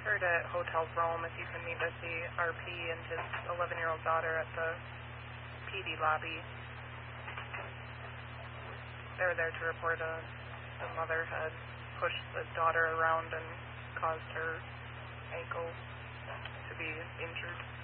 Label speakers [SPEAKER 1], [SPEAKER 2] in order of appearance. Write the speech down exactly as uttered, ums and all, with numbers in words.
[SPEAKER 1] Heard at Hotel Rome if you can meet with the R P and his eleven-year-old daughter at the P D lobby. They were there to report a, the mother had pushed the daughter around and caused her ankle to be injured.